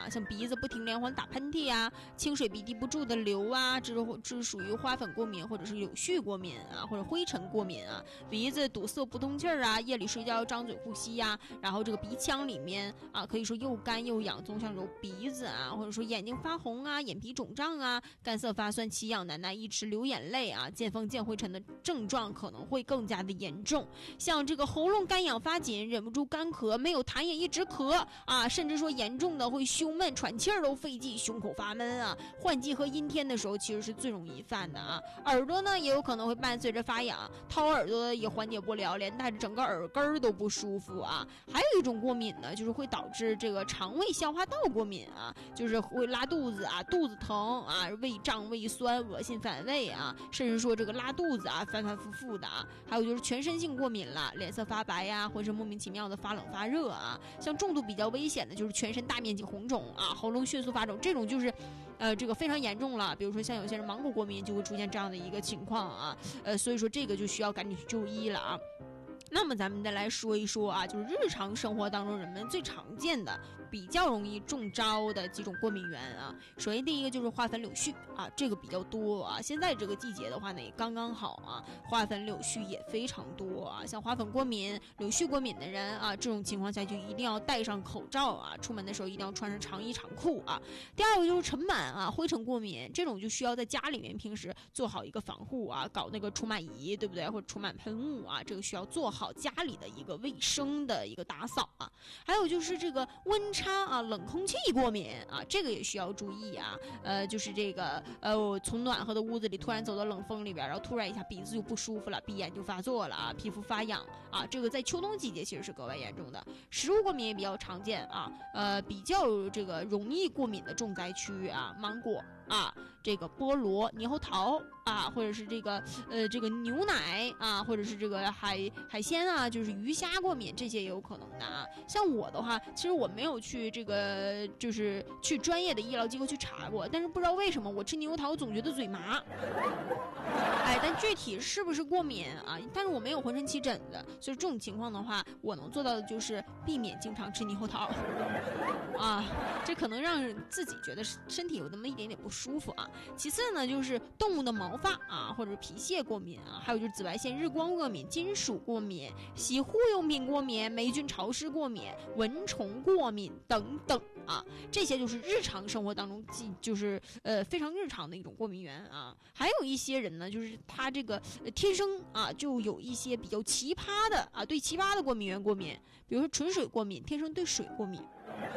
啊，像鼻子不停连环打喷嚏啊，清水鼻涕不住的流啊，这是属于花粉过敏或者是柳絮过敏啊，或者灰尘过敏啊，鼻子堵塞不通气儿啊，夜里睡觉张嘴呼吸呀，然后这个鼻腔里面啊，可以说又干又痒，总想揉鼻子啊，或者说眼睛发红啊，眼皮肿胀啊，干涩发酸，奇痒难耐，一直流眼泪啊，见风见灰尘的症状可能会更加的严重。像这个喉咙干痒发紧，忍不住干咳，没有痰也一直咳啊，甚至说严重的会胸闷，喘气儿都费劲，胸口发闷啊。换季和阴天的时候其实是最容易犯的啊。耳朵呢也有可能会伴随着发痒，掏耳朵也缓解不了，连带着整个耳根都不舒服啊。还有一种过敏呢，就是会导致这个肠胃消化道过敏啊，就是会拉肚子啊，肚子疼啊，胃胀胃酸，恶心反胃啊，甚至说这个拉肚子啊，反反复复的啊。还有就是全身性过敏了，脸色发白呀，浑身莫名其妙的发冷发热啊。像重度比较危险的就是全身大面积红肿啊，喉咙迅速发肿，这种就是这个非常严重了。比如说像有些人芒果过敏就会出现这样的一个情况啊，所以说这个就需要赶紧去就医了啊。那么咱们再来说一说啊，就是日常生活当中人们最常见的、比较容易中招的几种过敏源啊。首先第一个就是花粉柳絮啊，这个比较多啊。现在这个季节的话呢，也刚刚好啊，花粉柳絮也非常多啊。像花粉过敏、柳絮过敏的人啊，这种情况下就一定要戴上口罩啊，出门的时候一定要穿上长衣长裤啊。第二个就是尘螨啊，灰尘过敏，这种就需要在家里面平时做好一个防护啊，搞那个除螨仪，对不对？或者除螨喷雾啊，这个需要做好家里的一个卫生的一个打扫啊。还有就是这个温差啊，冷空气过敏啊，这个也需要注意啊。就是这个我从暖和的屋子里突然走到冷风里边，然后突然一下鼻子就不舒服了，鼻炎就发作了啊，皮肤发痒啊，这个在秋冬季节其实是格外严重的。食物过敏也比较常见啊，比较这个容易过敏的重灾区啊，芒果啊，这个菠萝、猕猴桃啊，或者是这个牛奶啊，或者是这个海鲜啊，就是鱼虾过敏，这些也有可能的啊。像我的话，其实我没有去这个就是去专业的医疗机构去查过，但是不知道为什么我吃猕猴桃总觉得嘴麻。但具体是不是过敏啊？但是我没有浑身起疹子，所以这种情况的话，我能做到的就是避免经常吃猕猴桃啊，这可能让自己觉得身体有那么一点点不舒服啊。其次呢，就是动物的毛发啊，或者皮屑过敏啊，还有就是紫外线、日光过敏、金属过敏、洗护用品过敏、霉菌潮湿过敏、蚊虫过敏等等啊，这些就是日常生活当中就是非常日常的一种过敏源啊。还有一些人呢，就是他这个天生啊就有一些比较奇葩的啊，对奇葩的过敏源过敏，比如说纯水过敏，天生对水过敏。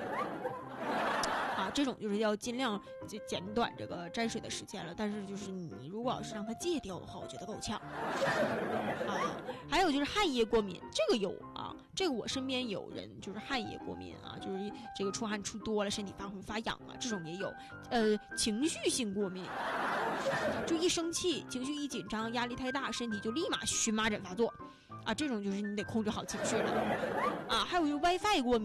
这种就是要尽量减短这个沾水的时间了，但是就是你如果要是让它戒掉的话，我觉得够呛啊。还有就是汗液过敏，这个有啊，这个我身边有人就是汗液过敏啊，就是这个出汗出多了，身体发红发痒啊，这种也有。情绪性过敏，就一生气，情绪一紧张，压力太大，身体就立马荨麻疹发作啊，这种就是你得控制好情绪了啊。还有就 WiFi 过敏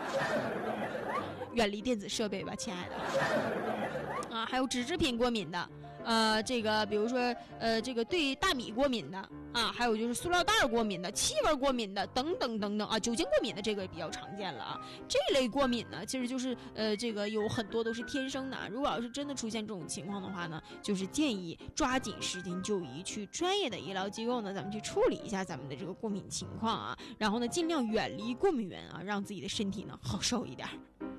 远离电子设备吧，亲爱的啊。还有纸制品过敏的，这个比如说这个对大米过敏的啊，还有就是塑料袋过敏的、气味过敏的等等等等啊，酒精过敏的这个也比较常见了啊。这类过敏呢，其实就是这个有很多都是天生的。如果要是真的出现这种情况的话呢，就是建议抓紧时间就医，去专业的医疗机构呢，咱们去处理一下咱们的这个过敏情况啊，然后呢尽量远离过敏源啊，让自己的身体呢好受一点。